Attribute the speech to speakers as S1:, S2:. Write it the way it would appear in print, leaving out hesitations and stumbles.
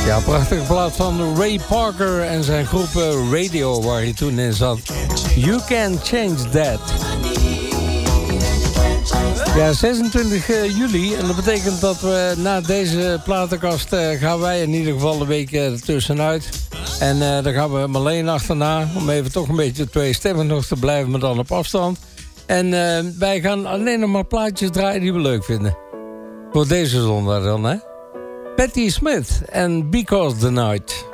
S1: Ja, prachtige plaat van Ray Parker en zijn groep Radio, waar hij toen in zat. You Can Change That. Ja, 26 juli. En dat betekent dat we na deze platenkast gaan wij in ieder geval een week ertussenuit. En dan gaan we Marleen achterna. Om even toch een beetje tweestemmig nog te blijven, maar dan op afstand. En wij gaan alleen nog maar plaatjes draaien die we leuk vinden. Voor deze zondag dan, hè. Patti Smith en Because the Night.